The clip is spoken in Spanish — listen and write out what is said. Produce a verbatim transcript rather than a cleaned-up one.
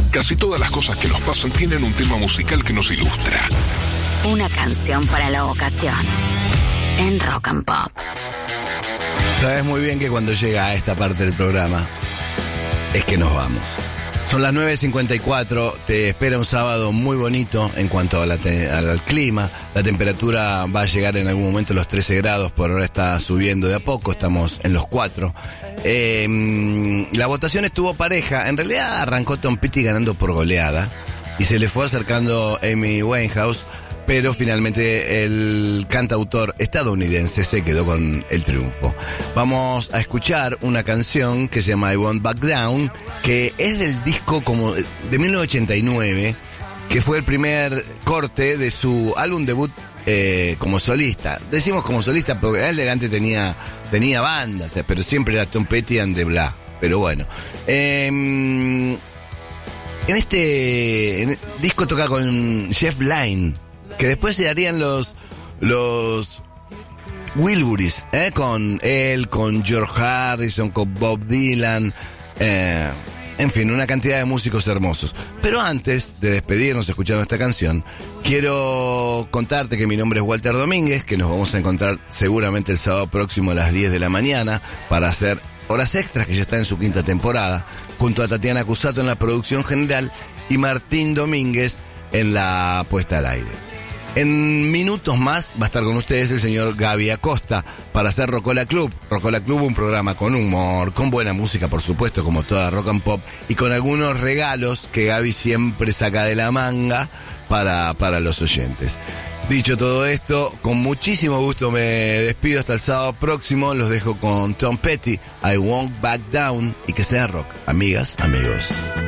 Casi todas las cosas que nos pasan tienen un tema musical que nos ilustra. Una canción para la ocasión. En Rock and Pop. Sabes muy bien que cuando llega a esta parte del programa es que nos vamos. Son las nueve cincuenta y cuatro, te espera un sábado muy bonito en cuanto a la te- al clima. La temperatura va a llegar en algún momento a los trece grados, por ahora está subiendo de a poco, estamos en los cuatro. Eh, la votación estuvo pareja, en realidad arrancó Tom Petty ganando por goleada y se le fue acercando Amy Winehouse, pero finalmente el cantautor estadounidense se quedó con el triunfo. Vamos a escuchar una canción que se llama I Won't Back Down, que es del disco como de mil novecientos ochenta y nueve, que fue el primer corte de su álbum debut eh, como solista. Decimos como solista porque él antes tenía, tenía bandas, pero siempre era Tom Petty and the Blah. Pero bueno. Eh, en este en el disco toca con Jeff Lynne, que después se harían los los Wilburys, ¿eh? Con él, con George Harrison, con Bob Dylan, eh, en fin, una cantidad de músicos hermosos. Pero antes de despedirnos escuchando esta canción, quiero contarte que mi nombre es Walter Domínguez, que nos vamos a encontrar seguramente el sábado próximo a las diez de la mañana para hacer Horas Extras, que ya está en su quinta temporada, junto a Tatiana Cusato en la producción general y Martín Domínguez en la puesta al aire. En minutos más va a estar con ustedes el señor Gaby Acosta para hacer Rocola Club. Rocola Club, un programa con humor, con buena música, por supuesto, como toda Rock and Pop, y con algunos regalos que Gaby siempre saca de la manga para, para los oyentes. Dicho todo esto, con muchísimo gusto me despido hasta el sábado próximo. Los dejo con Tom Petty, I Won't Back Down, y que sea rock, amigas, amigos.